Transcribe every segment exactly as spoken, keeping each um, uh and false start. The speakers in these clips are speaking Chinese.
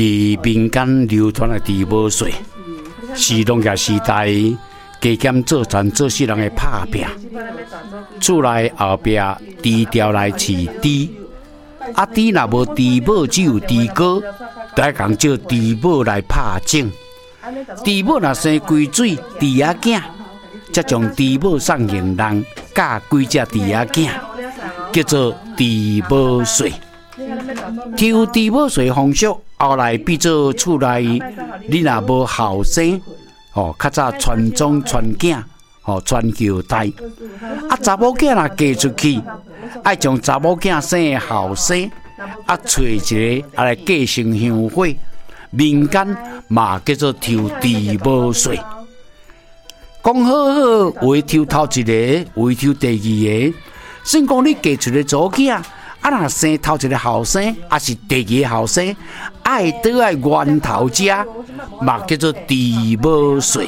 在民间流传的地保税，是农业时代加减做船做事人的打拼。厝内后壁猪条来饲猪，啊猪若无猪母，只有猪哥，就爱共借猪母来拍种。猪母若生规水猪仔囝，则将猪母送迎人，嫁几只猪仔囝，叫做猪母税。抽猪母税方式，后来变做厝内你若无后生，哦，较早传宗传囝，哦，传后代。啊，查某囝若嫁出去，爱将查某囝生的后生，啊，找一个啊来继承香火。民间嘛叫做抽猪母税。讲好好为抽头一个，为抽第二个。算讲你嫁出个祖囝，啊，若生头一个后生，还是第二个后生，爱倒爱源头食，嘛叫做猪母税。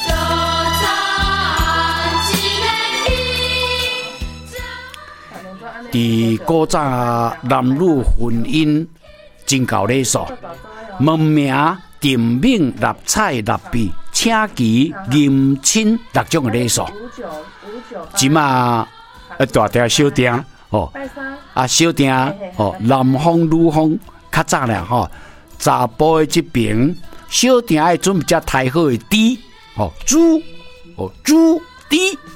伫古早男女婚姻真够礼数，门名、定名、立彩、立币、请期、迎亲六种的礼数。即马呃大店小店哦，啊小店哦，男方女方较早咧吼，查甫的这边小店爱准备只太好的猪哦，猪哦猪猪，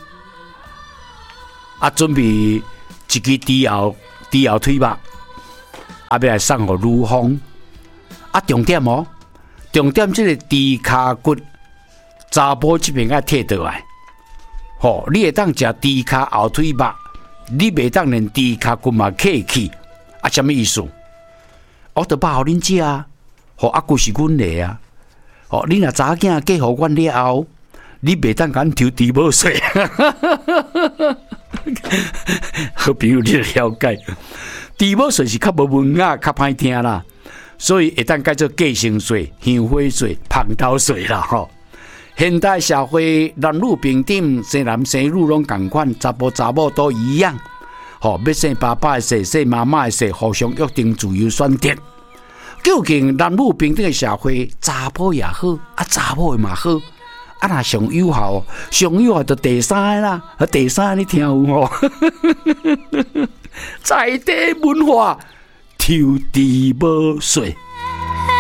啊准备一支猪后猪后腿肉，啊要来送给女方。啊重点哦，重点这个猪骹骨，查甫这边爱摕倒来。吼、哦，你会当食猪骹后腿肉，你袂当连猪骹骨嘛客去，啊，什么意思？我得包互恁食啊，吼、哦，啊，骨是阮的啊，哦，你若查囝嫁互阮了后，你袂当甲阮抽猪母税，好朋友你了解，猪母税是较无文雅、较歹听啦，所以会当改做继承税、香火税、芳头税啦，吼。现代社会男女平等，生男生女拢同款，查甫查某都一样。吼、哦，要生爸爸的事，生妈妈的事，互相约定，自由选择。究竟男女平等的社会，查甫也好，啊查某嘛好，啊若上有效，上有效就第三个啦，啊第三个你听有无？在地文化，抽猪母税。